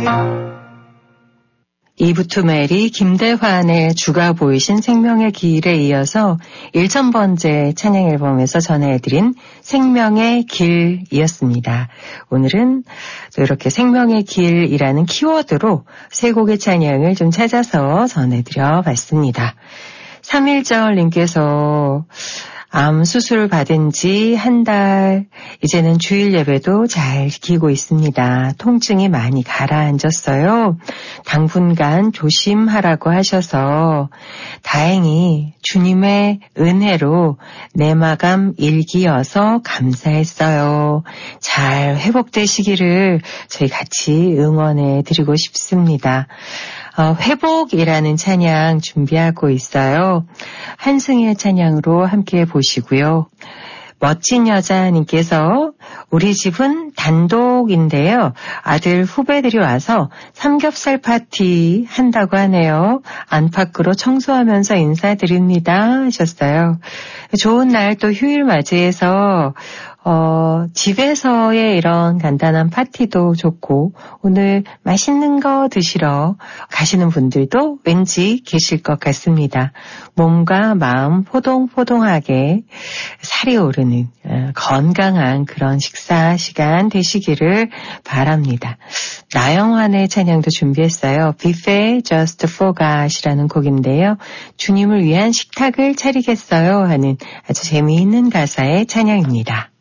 이부투메리 김대환의 주가 보이신 생명의 길에 이어서 1000번째 찬양 앨범에서 전해드린 생명의 길이었습니다. 오늘은 또 이렇게 생명의 길이라는 키워드로 세 곡의 찬양을 좀 찾아서 전해드려 봤습니다. 3.1절님께서 암 수술 받은 지 한 달, 이제는 주일 예배도 잘 지키고 있습니다. 통증이 많이 가라앉았어요. 당분간 조심하라고 하셔서 다행히 주님의 은혜로 내마감 일기여서 감사했어요. 잘 회복되시기를 저희 같이 응원해 드리고 싶습니다. 회복이라는 찬양 준비하고 있어요. 한승의 찬양으로 함께 보시고요. 멋진 여자님께서 우리 집은 단독인데요. 아들 후배들이 와서 삼겹살 파티 한다고 하네요. 안팎으로 청소하면서 인사드립니다 하셨어요. 좋은 날 또 휴일 맞이해서 집에서의 이런 간단한 파티도 좋고 오늘 맛있는 거 드시러 가시는 분들도 왠지 계실 것 같습니다. 몸과 마음 포동포동하게 살이 오르는 건강한 그런 식사 시간 되시기를 바랍니다. 나영환의 찬양도 준비했어요. 뷔페 Just for God이라는 곡인데요. 주님을 위한 식탁을 차리겠어요 하는 아주 재미있는 가사의 찬양입니다.